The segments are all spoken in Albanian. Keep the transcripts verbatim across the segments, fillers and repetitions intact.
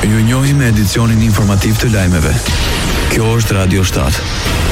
Ju njohim me edicionin informativ të lajmeve. Kjo është Radio shtatë.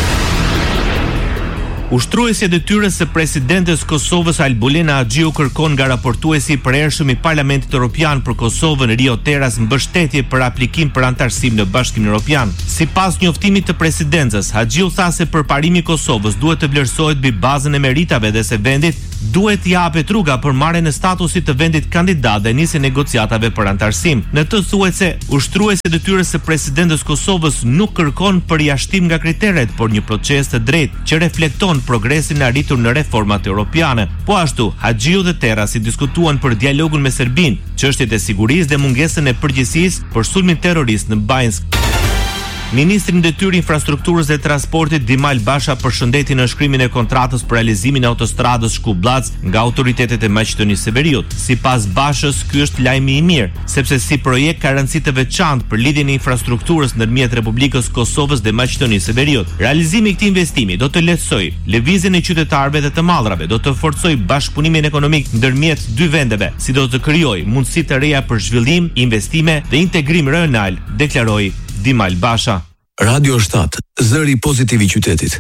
Ushtruesja e detyrës së presidentes Kosovës Albulena Axhiu kërkon nga raportuesi i përhershëm i Parlamentit Evropian për Kosovën Rio Teras mbështetje për aplikim për antarësim në Bashkimin Evropian. Sipas njoftimit të presidencës, Axhiu tha se përparimi i Kosovës duhet të vlerësohet mbi bazën e meritave dhe se vendit duhet t'i japet rruga për marrjen e statusit të vendit kandidat dhe nisjen e negociatave për antarësim. Në të thuhet se ushtruesi i detyrës së presidentes Kosovës nuk kërkon përjashtim nga kriteret, por një proces të drejtë që reflekton progresin e arritur në reformat europiane. Po ashtu, Axhiu dhe Terasi diskutuan për dialogun me Serbinë, çështjet e sigurisë dhe mungesën e përgjegjësisë për sulmin terrorist në Banjsk. Ministri i Detyrë Infrastrukturës dhe Transportit Dimal Basha përshëndeti nënshkrimin e kontratës për realizimin e autostradës Shkup-Blac nga autoritetet e Maqedonisë së Veriut. Sipas Bashës, ky është lajmi i mirë, sepse si projekt ka rëndësi të veçantë për lidhjen e infrastrukturës ndërmjet Republikës Kosovës dhe Maqedonisë së Veriut. Realizimi i këtij investimi do të lehtësojë lëvizjen e qytetarëve dhe të mallrave, do të forcojë bashkëpunimin ekonomik ndërmjet dy vendeve, si do të krijojë mundësi të reja për zhvillim, investime dhe integrim rajonal, deklaroi Dimal Basha. Radio shtatë, zëri pozitiv i qytetit.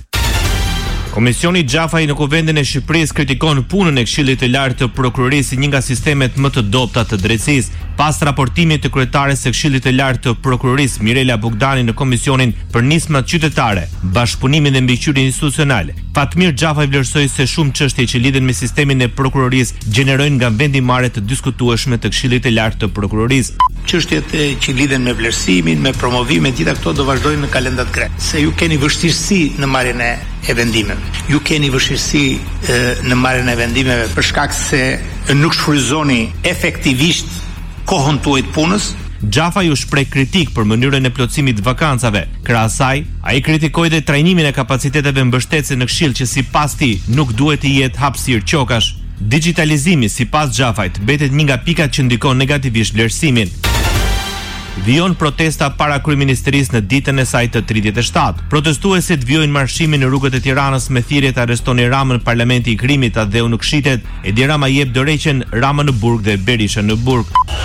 Komisioni Xhafaj në Kuvendin e Shqipërisë kritikon punën e Këshillit të Lartë të Prokurorisë, një nga sistemet më të dobta të drejtësisë. Pas raportimit të kryetares së Këshillit të Lartë të Prokurorisë Mirela Bogdani në Komisionin për Nismat Qytetare, Bashkëpunimin dhe Mbikëqyrjen Institucionale, Fatmir Xhafaj vlerësoi se shumë çështje që lidhen me sistemin e prokurorisë gjenerojnë nga vendimarrje të diskutueshme të Këshillit të Lartë të Prokurorisë. Çështjet që lidhen me vlerësimin, me promovimin, gjitha këto do vazhdojnë në kalendat grek. Se ju keni vështirësi në marrjen e e vendimeve. Ju keni vështirësi e, në marrjen e vendimeve për shkak se nuk shfrytëzoni efektivisht kohën tuaj të punës. Xhafaj u shpreh kritik për mënyrën e plotësimit të vakancave. Krahas asaj, ai kritikoi dhe trajnimin e kapaciteteve mbështetëse në Këshill që sipas tij nuk duhet të jetë hapësirë qokash. Digitalizimi sipas Xhafajt mbetet një nga pikat që ndikon negativisht vlerësimin. Vijon protesta para kryeministerisë në ditën e saj të tridhjetë e shtatë. Protestuesit vijojnë marshimin në rrugët e Tiranës me thirrje të arrestoni Ramën, parlamenti i krimit, Adheu në Kshitet, Edi Rama jep dorëheqjen, Rama në burg dhe Berisha në burg.